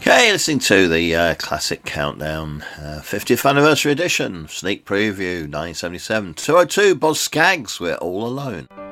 Okay, listening to the classic countdown, 50th anniversary edition, sneak preview, 1977. 202, Boz Scaggs, We're All Alone.